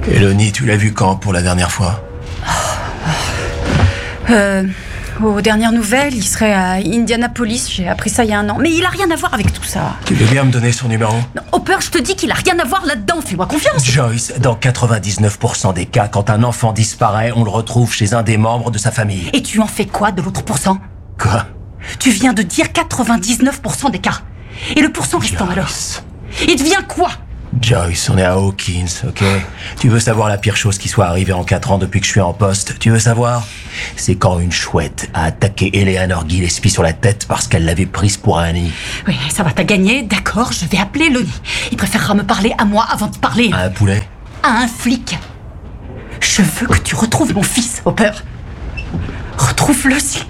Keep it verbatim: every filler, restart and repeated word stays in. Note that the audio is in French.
Elodie, tu l'as vu quand pour la dernière fois? Euh... Aux dernières nouvelles, il serait à Indianapolis. J'ai appris ça il y a un an. Mais il a rien à voir avec tout ça. Tu veux bien me donner son numéro? Non, Hopper, je te dis qu'il a rien à voir là-dedans. Fais-moi confiance. Joyce, dans quatre-vingt-dix-neuf pour cent des cas, quand un enfant disparaît, on le retrouve chez un des membres de sa famille. Et tu en fais quoi de l'autre pourcent? Quoi? Tu viens de dire quatre-vingt-dix-neuf pour cent des cas. Et le pourcent restant alors? Il devient quoi? Joyce, on est à Hawkins, ok? Tu veux savoir la pire chose qui soit arrivée en quatre ans depuis que je suis en poste? Tu veux savoir? C'est quand une chouette a attaqué Eleanor Gillespie sur la tête parce qu'elle l'avait prise pour un nid. Oui, ça va, t'as gagné, d'accord, je vais appeler Lonnie. Il préférera me parler à moi avant de parler À un poulet? à un flic. Je veux que tu retrouves mon fils, Hopper. Retrouve-le, s'il